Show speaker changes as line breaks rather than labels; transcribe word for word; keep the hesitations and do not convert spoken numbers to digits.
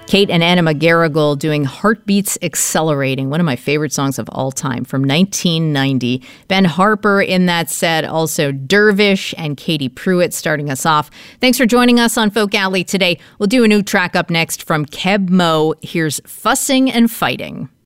Kate and Anna McGarrigle doing Heartbeats Accelerating, one of my favorite songs of all time from nineteen ninety. Ben Harper in that set, also Dervish and Katie Pruitt starting us off. Thanks for joining us on Folk Alley today. We'll do a new track up next from Keb Mo. Here's Fussing and Fighting.